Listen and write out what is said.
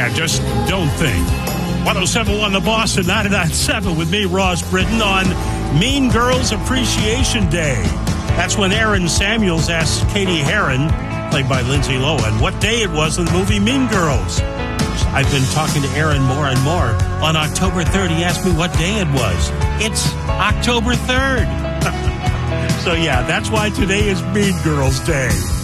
Yeah, just don't think. 107.1 The Boss and 99.7 with me, Ross Britton, on Mean Girls Appreciation Day. That's when Aaron Samuels asked Katie Heron, played by Lindsay Lohan, what day it was in the movie Mean Girls. I've been talking to Aaron more and more. On October 3rd, he asked me what day it was. It's October 3rd. So, yeah, that's why today is Mean Girls Day.